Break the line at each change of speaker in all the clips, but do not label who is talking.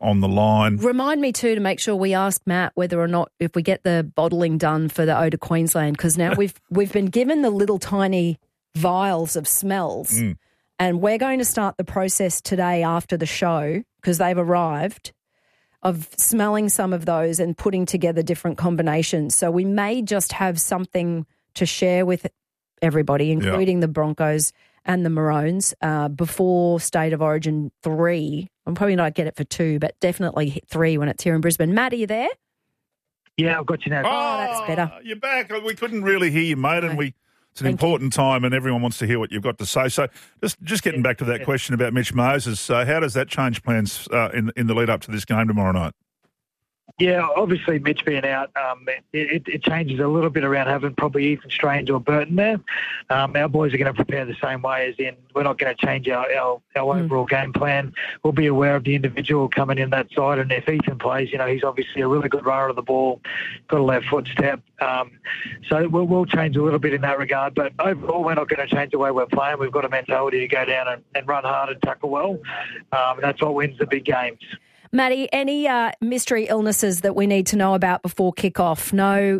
on the line.
Remind me too to make sure we ask Matt whether or not if we get the bottling done for the Ode to Queensland, because now we've been given the little tiny vials of smells, and we're going to start the process today after the show because they've arrived, of smelling some of those and putting together different combinations. So we may just have something to share with everybody, including the Broncos and the Maroons, before State of Origin 3. I'm probably not get it for 2, but definitely 3 when it's here in Brisbane. Matt, are you there?
Yeah, I've got you now.
Oh, that's better.
You're back. We couldn't really hear you, mate, and it's an important time and everyone wants to hear what you've got to say. So just getting back to that question about Mitch Moses, how does that change plans in the lead up to this game tomorrow night?
Yeah, obviously Mitch being out, it changes a little bit around having probably Ethan Strange or Burton there. Our boys are going to prepare the same way, as in we're not going to change our overall game plan. We'll be aware of the individual coming in that side, and if Ethan plays, he's obviously a really good runner of the ball, got a left foot step. So we'll change a little bit in that regard, but overall we're not going to change the way we're playing. We've got a mentality to go down and run hard and tackle well. That's what wins the big games.
Matty, any mystery illnesses that we need to know about before kickoff?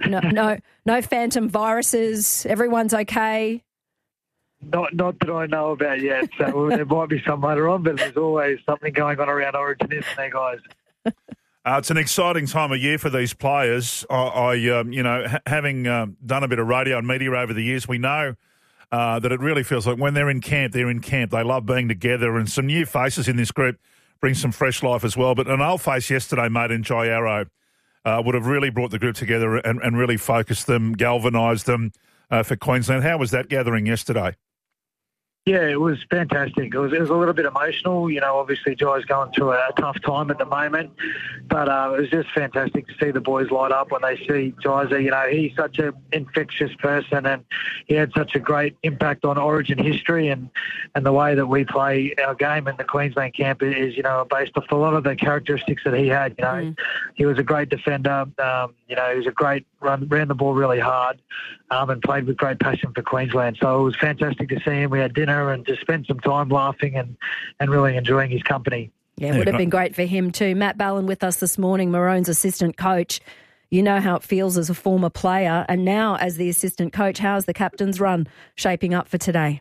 No phantom viruses. Everyone's okay.
Not that I know about yet. So there might be some later on, but there's always something going on around Origin, isn't there, guys?
It's an exciting time of year for these players. Having done a bit of radio and media over the years, we know that it really feels like when they're in camp, they're in camp. They love being together, and some new faces in this group bring some fresh life as well. But an old face yesterday, mate, in Jai Arrow, would have really brought the group together and really focused them, galvanised them for Queensland. How was that gathering yesterday?
Yeah, it was fantastic. It was a little bit emotional. Obviously Jai's going through a tough time at the moment, but it was just fantastic to see the boys light up when they see Jai. He's such an infectious person, and he had such a great impact on Origin history and the way that we play our game in the Queensland camp is, based off a lot of the characteristics that he had. He was a great defender. He was a great ran the ball really hard, and played with great passion for Queensland. So it was fantastic to see him. We had dinner and just spent some time laughing and really enjoying his company.
Yeah, it would have been great for him too. Matt Ballin with us this morning, Maroon's assistant coach. You know how it feels as a former player, and now as the assistant coach. How's the captain's run shaping up for today?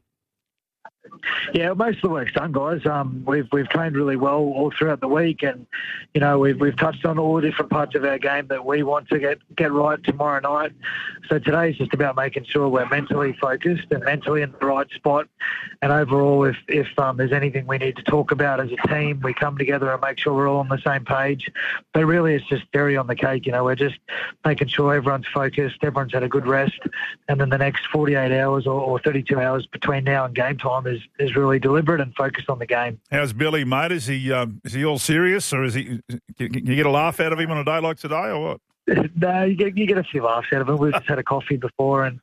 Yeah, most of the work's done, guys. We've trained really well all throughout the week, and we've touched on all the different parts of our game that we want to get right tomorrow night. So today's just about making sure we're mentally focused and mentally in the right spot. And overall, if there's anything we need to talk about as a team, we come together and make sure we're all on the same page. But really, it's just cherry on the cake. We're just making sure everyone's focused, everyone's had a good rest, and then the next 48 hours or 32 hours between now and game time is really deliberate and focused on the game.
How's Billy, mate? Is he all serious, or can you get a laugh out of him on a day like today, or what?
No, you get a few laughs out of him. We've just had a coffee before, and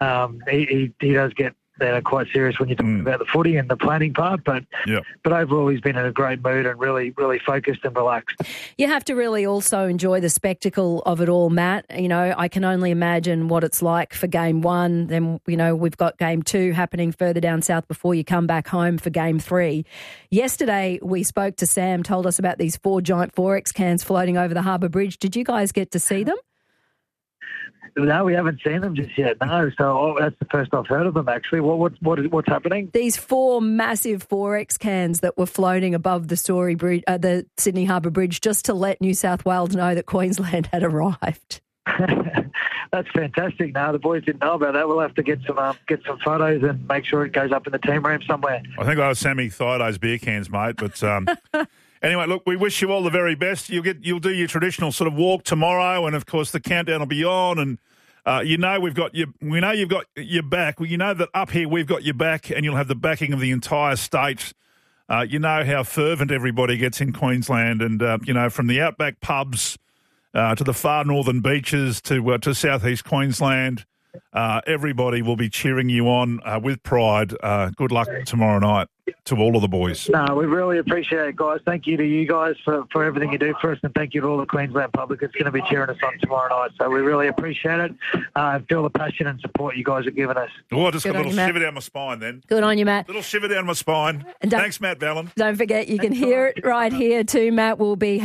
he does get quite serious when you talk about the footy and the planning part. But overall, he's been in a great mood and really, really focused and relaxed.
You have to really also enjoy the spectacle of it all, Matt. I can only imagine what it's like for game 1. Then, we've got game 2 happening further down south before you come back home for game 3. Yesterday, we spoke to Sam, told us about these 4 giant XXXX cans floating over the Harbour Bridge. Did you guys get to see them?
No, we haven't seen them just yet. No, so that's the first I've heard of them. Actually, what's happening?
These 4 massive XXXX cans that were floating above the the Sydney Harbour Bridge, just to let New South Wales know that Queensland had arrived.
That's fantastic. No, the boys didn't know about that. We'll have to get some photos and make sure it goes up in the team room somewhere.
I think that was Sammy Thaida's beer cans, mate. But anyway, look, we wish you all the very best. You'll do your traditional sort of walk tomorrow, and of course the countdown will be on. And we know you've got your back. Well, you know that up here we've got your back, and you'll have the backing of the entire state. You know how fervent everybody gets in Queensland, and from the outback pubs to the far northern beaches to southeast Queensland. Everybody will be cheering you on with pride. Good luck tomorrow night to all of the boys.
No, we really appreciate it, guys. Thank you to you guys for everything you do for us, and thank you to all the Queensland public that's going to be cheering us on tomorrow night. So we really appreciate it. Feel the passion and support you guys are giving us.
Oh, I just got a little shiver down my spine then.
Good on you, Matt.
Little shiver down my spine. Thanks, Matt Ballin.
Don't forget, you can hear it right here too. Matt will be